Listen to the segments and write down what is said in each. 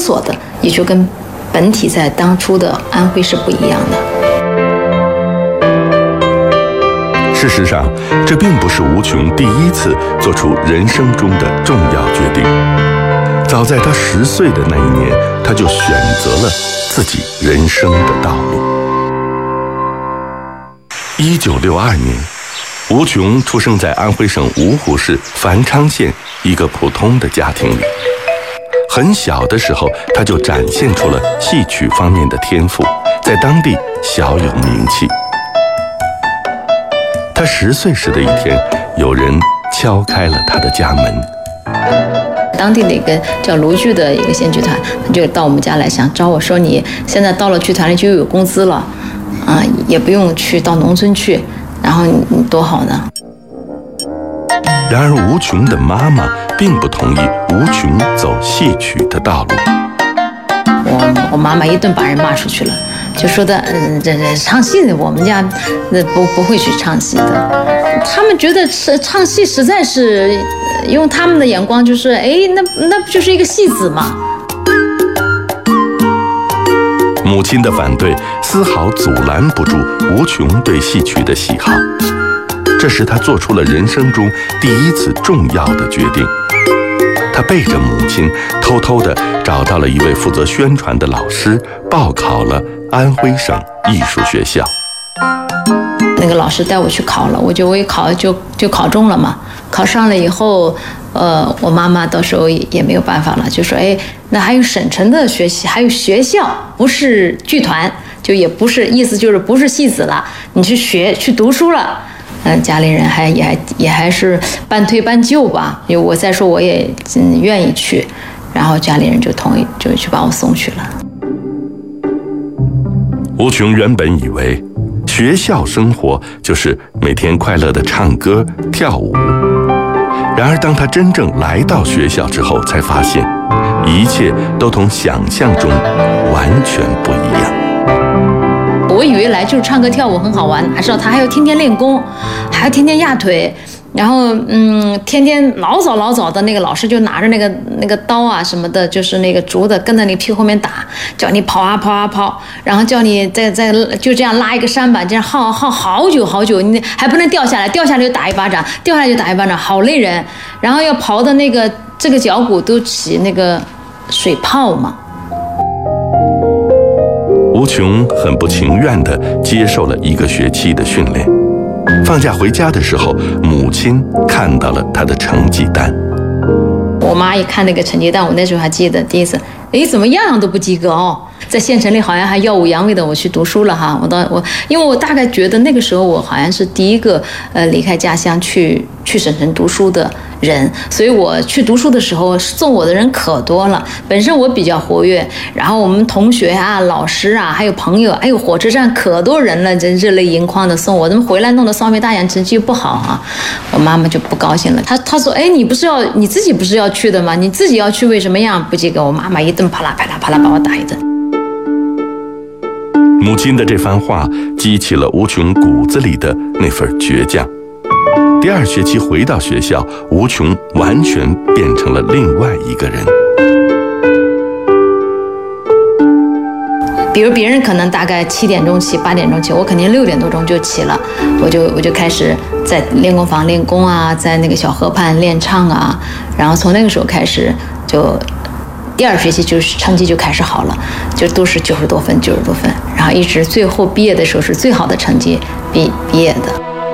索的，也就跟本体在当初的安徽是不一样的。 事实上，这并不是吴琼第一次做出人生中的重要决定。早在他10岁的那一年，他就选择了自己人生的道路。1962年，吴琼出生在安徽省芜湖市繁昌县一个普通的家庭里。很小的时候，他就展现出了戏曲方面的天赋，在当地小有名气。他10岁时的一天，有人敲开了他的家门。 当地的一个叫卢剧的一个县剧团，他就到我们家来想找我说，你现在到了剧团里就有工资了，也不用去到农村去，然后你多好呢。 然而吴琼的妈妈并不同意吴琼走戏曲的道路。 我妈妈一顿把人骂出去了，就说的这唱戏的我们家不会去唱戏的。他们觉得唱戏实在是用他们的眼光就是那不就是一个戏子吗？ 母亲的反对丝毫阻拦不住吴琼对戏曲的喜好，这时他做出了人生中第一次重要的决定。他背着母亲，偷偷地找到了一位负责宣传的老师，报考了安徽省艺术学校。 那个老师带我去考了，我一考就考中了嘛。考上了以后，我妈妈到时候也没有办法了，就说那还有省城的学习，还有学校，不是剧团，就也不是，意思就是不是戏子了，你去读书了。家里人也还是半推半就吧，因为我再说我也愿意去，然后家里人就同意，就去把我送去了。 吴琼原本以为学校生活就是每天快乐的唱歌跳舞，然而当他真正来到学校之后，才发现一切都同想象中完全不一样。 我以为来就是唱歌跳舞很好玩，哪知道他还要天天练功，还要天天压腿，然后天天老早的那个老师就拿着那个刀啊什么的，就是那个竹的，跟在你屁股后面打，叫你跑啊跑啊跑，然后叫你再就这样拉一个山板，这样耗好久，你还不能掉下来，掉下来就打一巴掌，掉下来就打一巴掌，好累人。然后要刨的这个脚骨都起那个水泡嘛。 吴琼很不情愿地接受了1个学期的训练。放假回家的时候，母亲看到了他的成绩单。 我妈一看那个成绩单，我那时候还记得第一次，怎么样都不及格哦。在县城里好像还耀武扬威的我去读书了哈。因为我大概觉得那个时候我好像是第一个离开家乡去省城读书的人，所以我去读书的时候送我的人可多了。本身我比较活跃，然后我们同学啊、老师啊，还有朋友，还有火车站可多人了，真热泪盈眶的送我。怎么回来弄得双眉大眼，成绩不好啊？我妈妈就不高兴了，她说：“你自己不是要去的吗？你自己要去，为什么样不及格？”我妈妈一顿啪啦把我打一顿。 母亲的这番话激起了吴琼骨子里的那份倔强。第2学期回到学校，吴琼完全变成了另外一个人。 比如别人可能大概7点钟起、8点钟起，我肯定6点多钟就起了，我就开始在练功房练功啊，在那个小河畔练唱啊，然后从那个时候开始就。第2学期就是成绩就开始好了，就都是90多分，然后一直最后毕业的时候是最好的成绩毕业的。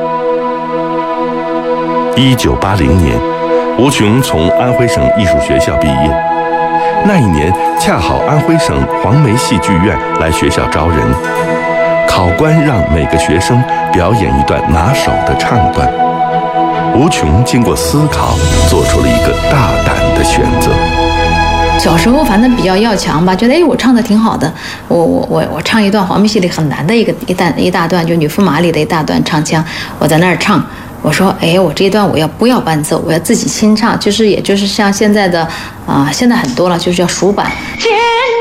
1980年，吴琼从安徽省艺术学校毕业。那一年恰好安徽省黄梅戏剧院来学校招人，考官让每个学生表演一段拿手的唱段。吴琼经过思考，做出了一个大胆的选择。 小时候反正比较要强吧，觉得我唱的挺好的，我唱一段黄梅戏里很难的一大段，就女驸马里的一大段唱腔，我在那儿唱，我说我这一段我不要伴奏，我要自己清唱，也就是像现在的现在很多了，就是叫熟版。